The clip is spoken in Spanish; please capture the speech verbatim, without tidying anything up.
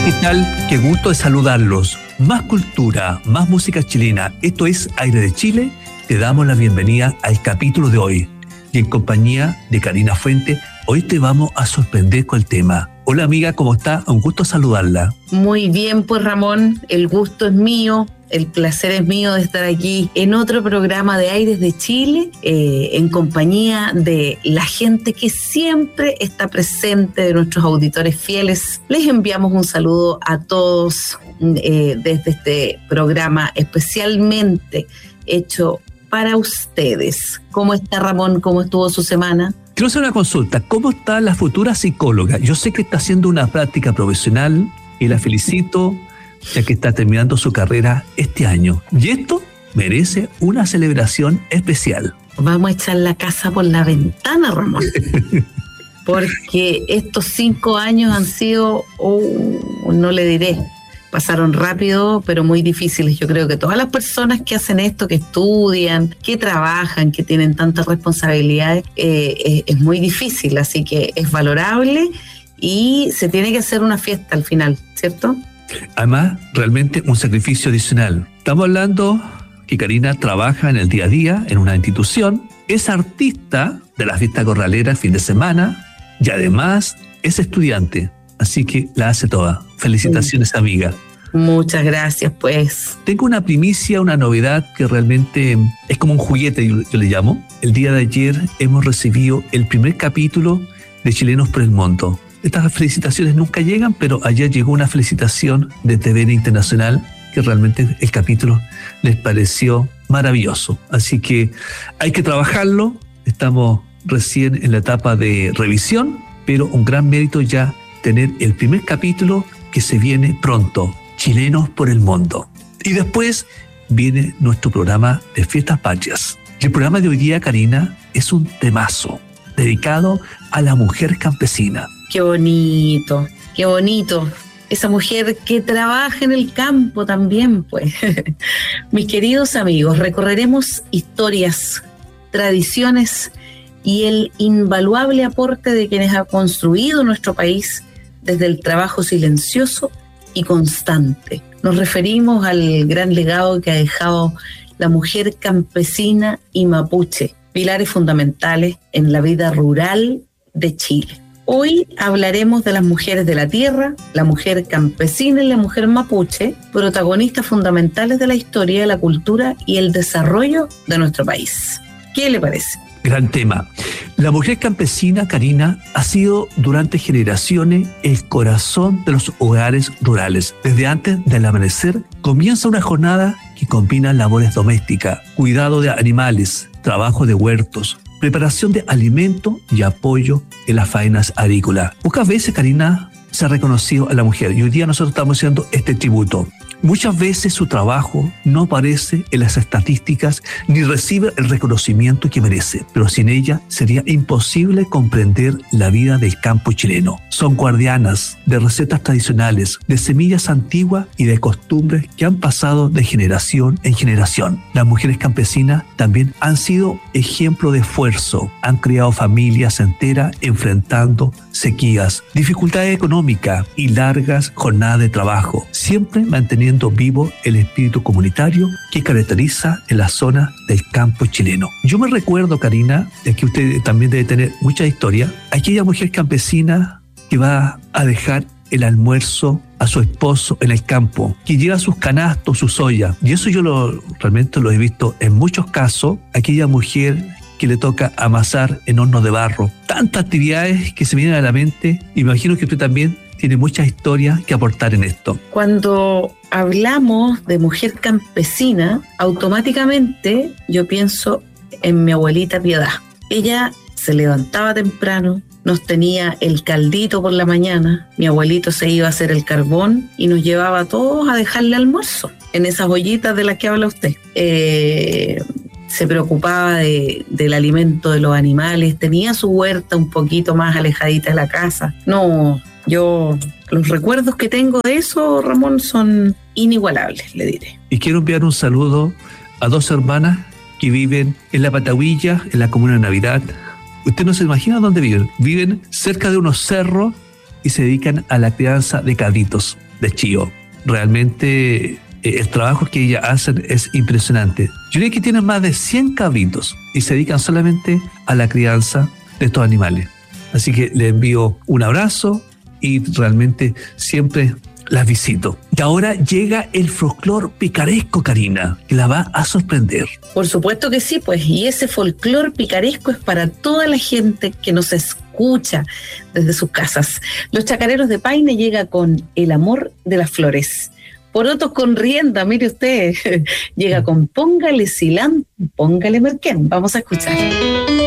¿qué tal? Qué gusto de saludarlos. Más cultura, más música chilena. Esto es Aire de Chile. Te damos la bienvenida al capítulo de hoy. Y en compañía de Karina Fuente, hoy te vamos a sorprender con el tema. Hola amiga, ¿cómo está? Un gusto saludarla. Muy bien, pues Ramón, el gusto es mío. El placer es mío de estar aquí en otro programa de Aires de Chile, eh, en compañía de la gente que siempre está presente, de nuestros auditores fieles. Les enviamos un saludo a todos eh, desde este programa especialmente hecho para ustedes. ¿Cómo está Ramón? ¿Cómo estuvo su semana? Quiero hacer una consulta. ¿Cómo está la futura psicóloga? Yo sé que está haciendo una práctica profesional y la felicito, ya que está terminando su carrera este año. Y esto merece una celebración especial. Vamos a echar la casa por la ventana, Ramón. Porque estos cinco años han sido, oh, no le diré, pasaron rápido, pero muy difíciles. Yo creo que todas las personas que hacen esto, que estudian, que trabajan, que tienen tantas responsabilidades, eh, es, es muy difícil. Así que es valorable y se tiene que hacer una fiesta al final, ¿cierto? Además, realmente un sacrificio adicional. Estamos hablando que Karina trabaja en el día a día en una institución, es artista de la fiesta corralera el fin de semana y además es estudiante. Así que la hace toda. Felicitaciones, sí. Amiga. Muchas gracias, pues. Tengo una primicia, una novedad que realmente es como un juguete, yo, yo le llamo. El día de ayer hemos recibido el primer capítulo de Chilenos por el Mundo. Estas felicitaciones nunca llegan, pero ayer llegó una felicitación de T V N Internacional que realmente el capítulo les pareció maravilloso. Así que hay que trabajarlo. Estamos recién en la etapa de revisión, pero un gran mérito ya tener el primer capítulo que se viene pronto, Chilenos por el Mundo. Y después viene nuestro programa de Fiestas Patrias. Y el programa de hoy día, Karina, es un temazo dedicado a la mujer campesina. Qué bonito, qué bonito. Esa mujer que trabaja en el campo también, pues. Mis queridos amigos, recorreremos historias, tradiciones y el invaluable aporte de quienes han construido nuestro país desde el trabajo silencioso y constante. Nos referimos al gran legado que ha dejado la mujer campesina y mapuche, pilares fundamentales en la vida rural de Chile. Hoy hablaremos de las mujeres de la tierra, la mujer campesina y la mujer mapuche, protagonistas fundamentales de la historia, la cultura y el desarrollo de nuestro país. ¿Qué le parece? Gran tema. La mujer campesina, Karina, ha sido durante generaciones el corazón de los hogares rurales. Desde antes del amanecer comienza una jornada que combina labores domésticas, cuidado de animales, trabajo de huertos, preparación de alimentos y apoyo en las faenas agrícolas. Pocas veces, Karina, se ha reconocido a la mujer y hoy día nosotros estamos haciendo este tributo. Muchas veces su trabajo no aparece en las estadísticas ni recibe el reconocimiento que merece, pero sin ella sería imposible comprender la vida del campo chileno. Son guardianas de recetas tradicionales, de semillas antiguas y de costumbres que han pasado de generación en generación. Las mujeres campesinas también han sido ejemplo de esfuerzo, han creado familias enteras enfrentando sequías, dificultades económicas y largas jornadas de trabajo, siempre manteniendo vivo el espíritu comunitario que caracteriza en la zona del campo chileno. Yo me recuerdo, Karina, de que usted también debe tener mucha historia, aquella mujer campesina que va a dejar el almuerzo a su esposo en el campo, que lleva sus canastos, sus ollas, y eso yo lo, realmente lo he visto en muchos casos, aquella mujer que le toca amasar en hornos de barro. Tantas actividades que se vienen a la mente. Imagino que usted también tiene muchas historias que aportar en esto. Cuando hablamos de mujer campesina, automáticamente yo pienso en mi abuelita Piedad. Ella se levantaba temprano, nos tenía el caldito por la mañana, mi abuelito se iba a hacer el carbón y nos llevaba a todos a dejarle almuerzo en esas ollitas de las que habla usted. Eh... se preocupaba de, del alimento de los animales, tenía su huerta un poquito más alejadita de la casa. No, yo, los recuerdos que tengo de eso, Ramón, son inigualables, le diré. Y quiero enviar un saludo a dos hermanas que viven en la Pataguilla, en la comuna de Navidad. Usted no se imagina dónde viven. Viven cerca de unos cerros y se dedican a la crianza de cabritos, de chío. Realmente eh, el trabajo que ellas hacen es impresionante. Yo diría que tienen más de cien cabritos y se dedican solamente a la crianza de estos animales. Así que les envío un abrazo y realmente siempre las visito. Y ahora llega el folclor picaresco, Karina, que la va a sorprender. Por supuesto que sí, pues, y ese folclor picaresco es para toda la gente que nos escucha desde sus casas. Los Chacareros de Paine llega con El amor de las flores. Porotos con rienda, mire usted, llega con Póngale cilantro, póngale merquén. Vamos a escuchar.